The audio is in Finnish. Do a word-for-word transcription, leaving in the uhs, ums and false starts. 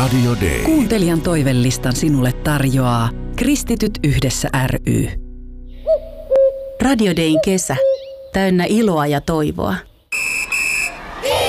Radio Day. Kuuntelijan toivelistan sinulle tarjoaa Kristityt yhdessä ry. Radio Dayn kesä. Täynnä iloa ja toivoa.